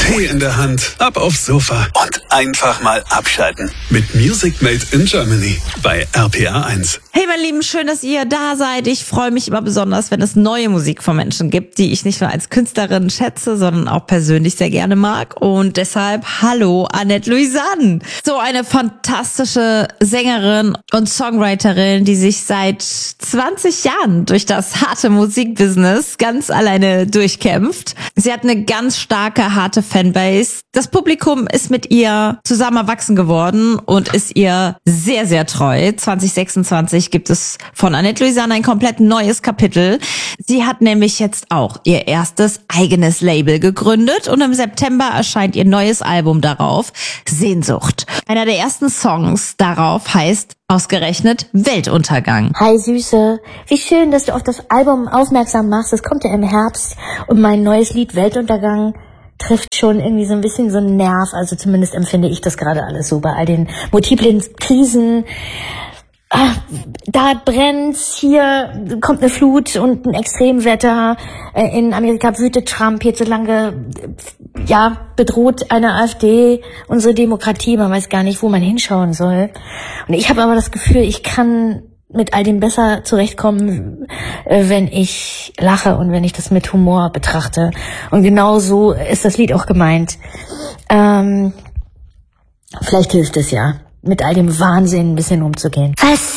Tee in der Hand, ab aufs Sofa und einfach mal abschalten. Mit Music Made in Germany bei RPA 1. Hey meine Lieben, schön, dass ihr da seid. Ich freue mich immer besonders, wenn es neue Musik von Menschen gibt, die ich nicht nur als Künstlerin schätze, sondern auch persönlich sehr gerne mag. Und deshalb hallo Annette Louisanne. So eine fantastische Sängerin und Songwriterin, die sich seit 20 Jahren durch das harte Musikbusiness ganz alleine durchkämpft. Sie hat eine ganz starke, harte Fanbase. Das Publikum ist mit ihr zusammen erwachsen geworden und ist ihr sehr, sehr treu. 2026 gibt es von Annette Louisanne ein komplett neues Kapitel. Sie hat nämlich jetzt auch ihr erstes eigenes Label gegründet und im September erscheint ihr neues Album darauf, Sehnsucht. Einer der ersten Songs darauf heißt ausgerechnet Weltuntergang. Hi Süße, wie schön, dass du auf das Album aufmerksam machst. Es kommt ja im Herbst und mein neues Lied Weltuntergang trifft schon irgendwie so ein bisschen so einen Nerv. Also zumindest empfinde ich das gerade alles so bei all den multiplen Krisen. Da brennt's, hier kommt eine Flut und ein Extremwetter. In Amerika wütet Trump hierzulande, bedroht eine AfD unsere Demokratie. Man weiß gar nicht, wo man hinschauen soll. Und ich habe aber das Gefühl, ich kann mit all dem besser zurechtkommen, wenn ich lache und wenn ich das mit Humor betrachte. Und genau so ist das Lied auch gemeint. Vielleicht hilft es ja, mit all dem Wahnsinn ein bisschen umzugehen. Was